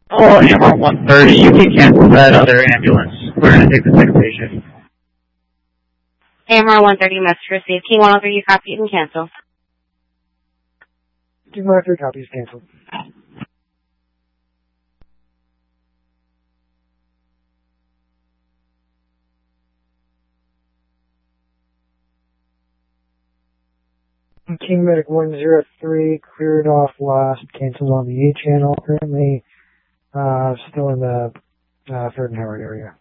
Oh, AMR 130, you can cancel that other ambulance. We're going to take the second patient. AMR 130 message received. King 103, you copy, you can cancel. King 103 copies canceled. King Medic 103 cleared off last, canceled on the A channel. Currently, still in the Third and Howard area.